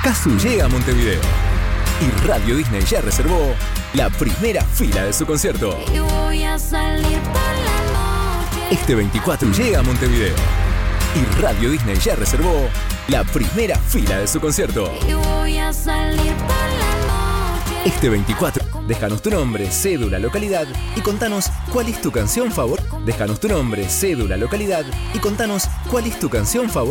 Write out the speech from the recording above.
Cazzu llega a Montevideo y Radio Disney ya reservó la primera fila de su concierto. Y voy a salir por la noche. Este 24 llega a Montevideo y Radio Disney ya reservó la primera fila de su concierto. Y voy a salir por la noche. Este 24, déjanos tu nombre, cédula, localidad y contanos cuál es tu canción favorita. Déjanos tu nombre, cédula, localidad y contanos cuál es tu canción favorita.